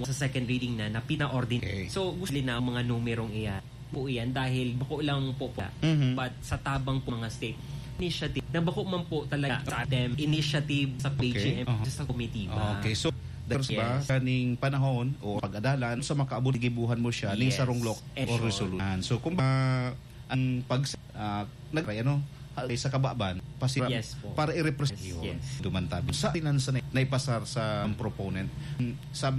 sa second reading na pina-ordinate. Okay. So gusto na ang mga numerong iyan po iyan dahil bako lang po but sa tabang po mga state initiative na bako man po talaga sa atem initiative sa PGM sa komitiba. Okay, so there's ba kaning panahon o pag-adalan sa makaabot gibuhan mo siya ning sarong lock or resolution. So kung ang pag sa kababan para i-represent dumantabi sa tinansa na ipasar sa proponent sa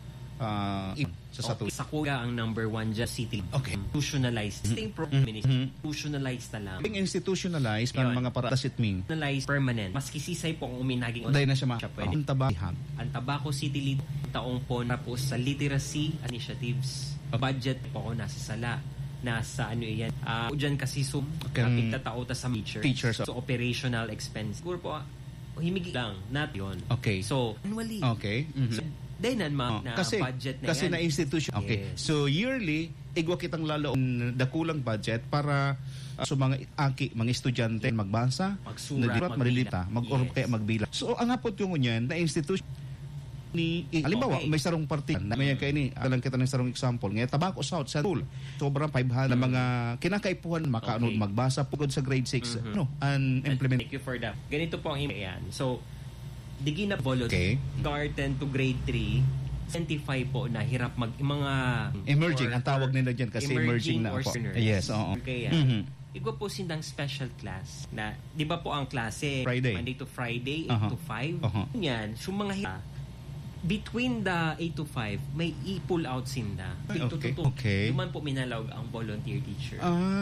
sa kuya ang number 1 just city institutionalized institutionalized na lang institutionalized ng mga para does it mean institutionalized permanent maski sisay po ang uminaging dahil na siya ang Tabaco City Lead taong po tapos sa literacy initiatives budget po ako nasa sala nasa ano iyan dyan kasi kapit tao ta sa teachers so operational expense siguro po himigi lang not yun so annually so dahil na budget na kasi yan. Na institution. Okay. Yes. So yearly, igwa kitang lalo dakulang budget para so mga mga estudyante magbasa, magsurat, maglilita, kaya magbilang. So ang hapot yung yan na institution ni halimbawa may sarong party na may kay ni alang kita ng sarong example ngay Tabaco South sa school sobrang 500 na mga kinakaipuhan makaano magbasa pugod sa grade 6 implement. Thank you for that. Ganito po ang yan. So digi na volunteer garden to grade 3 25 po na hirap mga emerging ang tawag nila diyan kasi emerging na po. Yes, kaya igwa po sindang special class na di ba po ang klase Monday to Friday 8 to 5 yan so mga between the 8 to 5 may i-pull out sinda duman po minalawag ang volunteer teacher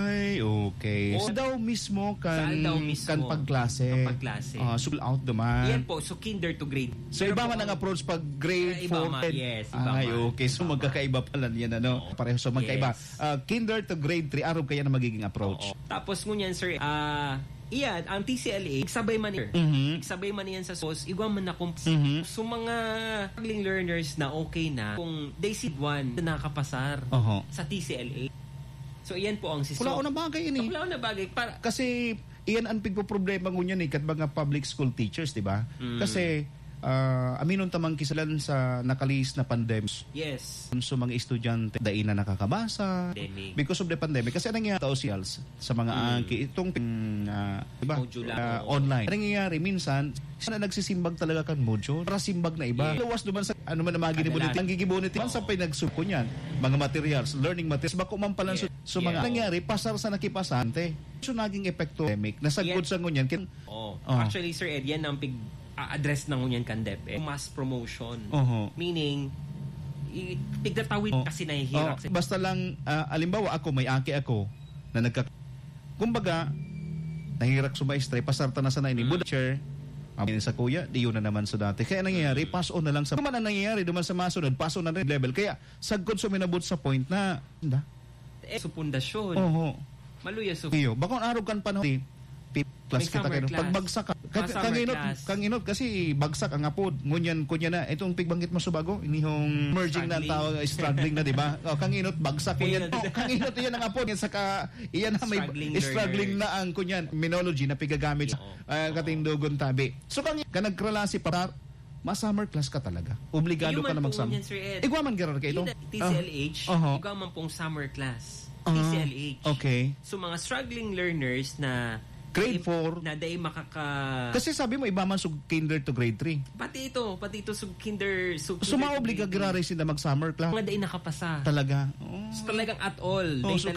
so daw mismo kan pagklase pull out duman yan po so kinder to grade so iba man ang approach pag grade 4 so magkakaiba pala yan pareho so magkaiba kinder to grade 3 araw kaya na magiging approach tapos ngunyan sir iyan, ang TCLA, sabay man sabay man yan sa SOS, igwa man na so mga struggling learners na okay na kung they see one na nakapasar sa TCLA. So iyan po ang wala na bagay ini. Wala na bagay para kasi iyan ang pigpo-problema ngunyan kat mga public school teachers, di ba? Kasi aminon tamang kisalan sa nakalis na pandemic. Yes. So mga estudyante dai na nakakabasa because of the pandemic kasi nangyayari socials sa mga angki itong diba online. Nangyayari minsan sana nagsisimbag talaga kan module para simbag na iba. Lawas duman sa ano man magi ni bonit ang gigibonit man sa pinagsuko niyan mga materials learning materials bako man pala so mga nangyari pasar sa nakipasante. So naging epekto pandemic nasagod sa ngunyan actually sir Ed yan ang address na ngunyan kan DepEd mass promotion meaning tigdatawid kasi nahihirap basta lang alimbawa ako may aki ako na kumbaga nahihirap sumaestre pasarta na sana ini chair sa kuya di yun na naman sa dati kaya nangyayari pass on na lang sa naman ang nangyayari duman sa masunod pass on na rin level kaya sagkod so minabot sa point na sa pundasyon maluya so bakon araw kan panahon class kita kayo pagbagsak kang inot kasi bagsak ang apod ngunyan kunya na itong pigbanggit mo subago inihong merging na tawag struggling na di ba kang inot bagsak kunyan kang inot iyan ang apod saka iyan na may struggling na ang kunyan minology na pigagamit sa katindugon tabi so kang nagkrelasi para summer class ka talaga obligado ka na mag-summer igwa man gerar ka ito TCLH igwa man pong summer class TCLH so mga struggling learners na grade 4 na day kasi sabi mo iba man sug kinder to grade 3 pati ito sug kinder so maobliga grare sila mag summer class mga day nakapasa talaga so talagang at all so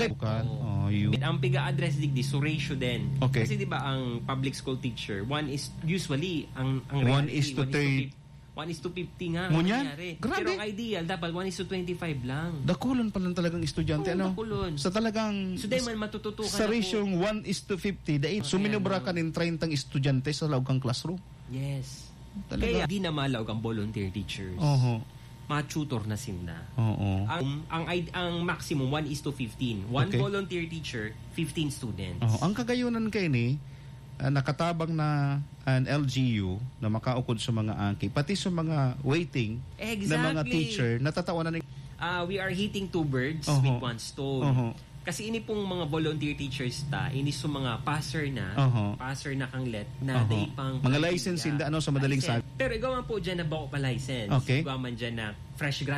ang piga-address digdi so ratio din okay. Kasi di ba ang public school teacher 1 is usually ang 1 is to 30 1 is to 50 nga nangyari. Pero ang ideal dapat 1 is to 25 lang. Dakulan pa lang talagang estudyante dakulan. Sa talagang so dahil man matututukan sa rasyong 1 is to 50 dahil suminobra ka ng 30 estudyante sa loob kang classroom. Yes. Talaga. Kaya di na malaw ang volunteer teachers. Mga tutor na sinda. Ang maximum 1 is to 15. 1 volunteer teacher, 15 students. Ang kagayunan kay ni nakatabang na an LGU na makaukod sa mga angki pati sa mga waiting na mga teacher natatawanan we are hitting 2 birds with 1 stone kasi ini pong mga volunteer teachers ini sa mga passer na kanglet na day pang mga license hindi sa madaling pero igaw man po dyan na bako pa license igaw man dyan na fresh grad